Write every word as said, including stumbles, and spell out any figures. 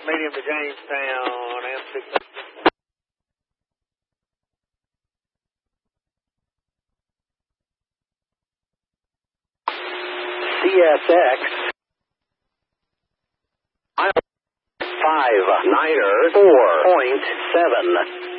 medium to Jamestown, M six. C S X. Five, niner, four point seven.